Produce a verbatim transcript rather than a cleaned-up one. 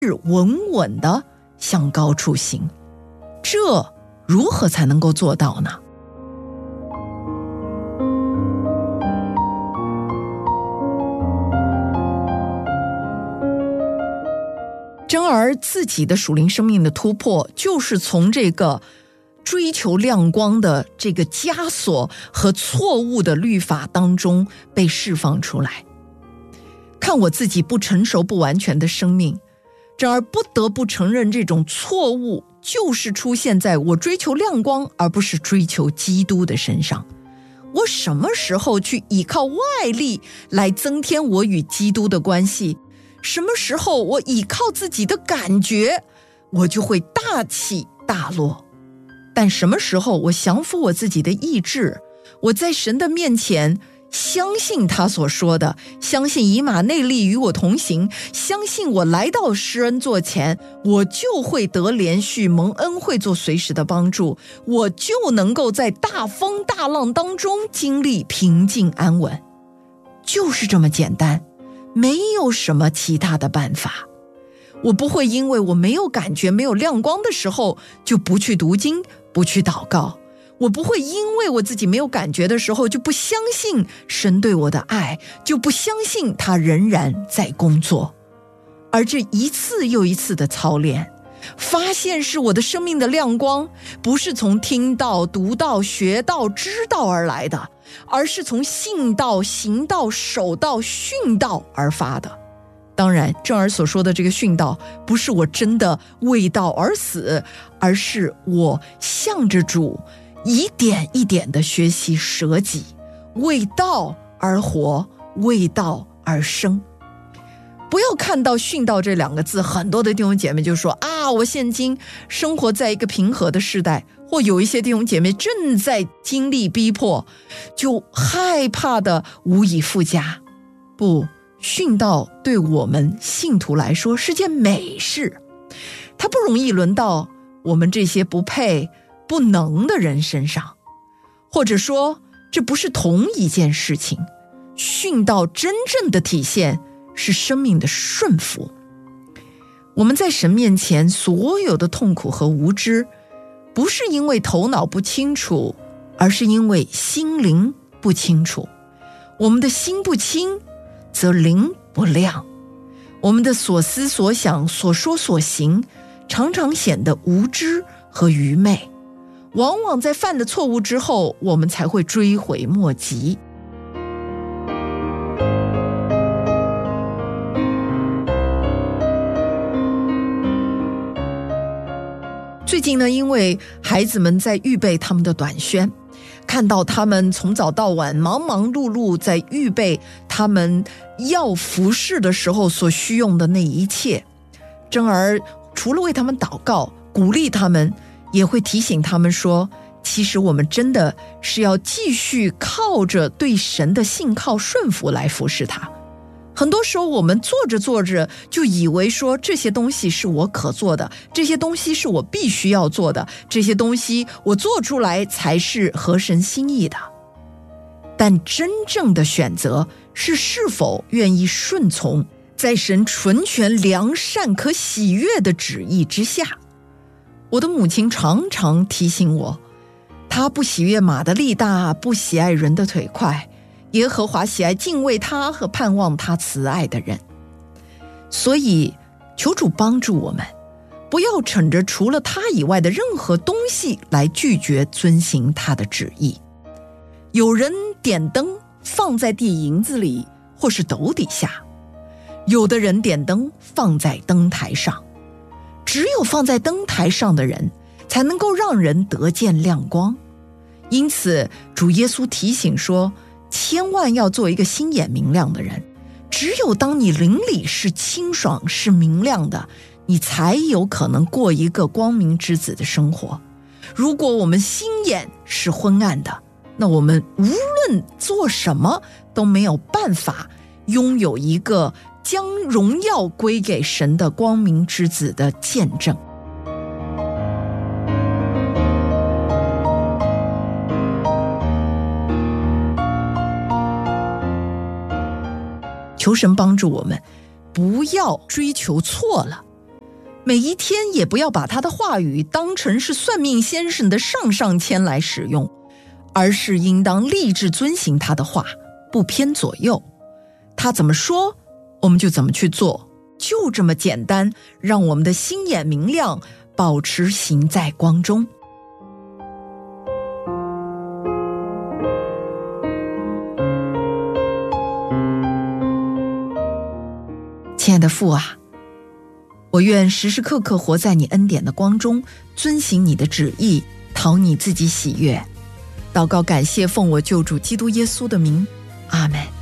稳稳地向高处行。这如何才能够做到呢？珍儿自己的属灵生命的突破，就是从这个追求亮光的这个枷锁和错误的律法当中被释放出来。看我自己不成熟不完全的生命，珍儿不得不承认，这种错误就是出现在我追求亮光而不是追求基督的身上。我什么时候去依靠外力来增添我与基督的关系，什么时候我依靠自己的感觉，我就会大起大落。但什么时候我降服我自己的意志，我在神的面前相信他所说的，相信以马内利与我同行，相信我来到施恩座前，我就会得连续蒙恩惠做随时的帮助，我就能够在大风大浪当中经历平静安稳。就是这么简单，没有什么其他的办法。我不会因为我没有感觉没有亮光的时候就不去读经不去祷告，我不会因为我自己没有感觉的时候就不相信神对我的爱，就不相信他仍然在工作。而这一次又一次的操练，发现是我的生命的亮光不是从听到读到学到知道而来的，而是从信道行道守道训道而发的。当然珍儿所说的这个训道不是我真的为道而死，而是我向着主一点一点的学习舍己，为道而活，为道而生。不要看到训道这两个字，很多的弟兄姐妹就说啊，我现今生活在一个平和的时代，或有一些弟兄姐妹正在经历逼迫，就害怕的无以复加。不，训道对我们信徒来说是件美事，它不容易轮到我们这些不配不能的人身上，或者说这不是同一件事情。训道真正的体现是生命的顺服。我们在神面前所有的痛苦和无知，不是因为头脑不清楚，而是因为心灵不清楚。我们的心不清，则灵不亮。我们的所思所想所说所行，常常显得无知和愚昧。往往在犯了错误之后，我们才会追悔莫及。最近呢，因为孩子们在预备他们的短宣，看到他们从早到晚忙忙碌碌在预备他们要服侍的时候所需用的那一切，珍儿除了为他们祷告鼓励他们，也会提醒他们说，其实我们真的是要继续靠着对神的信靠顺服来服侍他。很多时候我们做着做着就以为说，这些东西是我可做的，这些东西是我必须要做的，这些东西我做出来才是合神心意的。但真正的选择是是否愿意顺从在神纯全良善可喜悦的旨意之下。我的母亲常常提醒我，她不喜悦马的力大，不喜爱人的腿快，耶和华喜爱敬畏他和盼望他慈爱的人。所以求主帮助我们，不要逞着除了他以外的任何东西来拒绝遵行他的旨意。有人点灯放在地营子里或是斗底下，有的人点灯放在灯台上。只有放在灯台上的人才能够让人得见亮光。因此主耶稣提醒说，千万要做一个心眼明亮的人。只有当你灵里是清爽是明亮的，你才有可能过一个光明之子的生活。如果我们心眼是昏暗的，那我们无论做什么都没有办法拥有一个将荣耀归给神的光明之子的见证。求神帮助我们，不要追求错了， 每一天也不要把他的话语当成是算命先生的上上签来使用，而是应当立志遵行他的话，不偏左右。他怎么说，我们就怎么去做，就这么简单，让我们的心眼明亮，保持行在光中。亲爱的父啊，我愿时时刻刻活在你恩典的光中，遵行你的旨意，讨你自己喜悦。祷告感谢，奉我救主基督耶稣的名，阿们。